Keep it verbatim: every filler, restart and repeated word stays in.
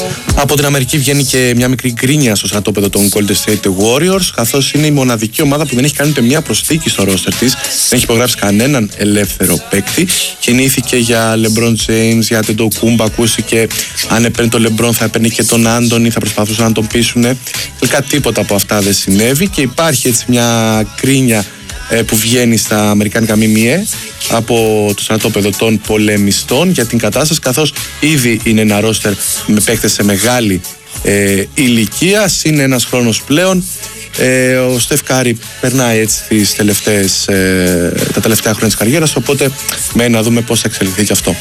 Από την Αμερική βγαίνει και μια μικρή γκρίνια στο στρατόπεδο των Golden State Warriors, καθώς είναι η μοναδική ομάδα που δεν έχει κάνει ούτε μια προσθήκη στο ρόστερ της, δεν έχει υπογράψει κανέναν ελεύθερο παίκτη. Κινήθηκε για LeBron James, για Antetokounmpo, ακούστηκε αν έπαιρνε τον LeBron θα έπαιρνε και τον Άντονι, θα προσπαθούσαν να τον πείσουνε. Τελικά τίποτα από αυτά δεν συνέβη και υπάρχει έτσι μια γκρίνια που βγαίνει στα αμερικάνικα ΜΜΕ από το στρατόπεδο των πολεμιστών για την κατάσταση, καθώς ήδη είναι ένα ρόστερ με παίκτες σε μεγάλη ε, ηλικία, είναι ένας χρόνος πλέον. Ε, ο Στεφ Κάρι περνάει έτσι τις τελευταίες, ε, τα τελευταία χρόνια της καριέρας, οπότε μένει να δούμε πώς θα εξελιχθεί και αυτό.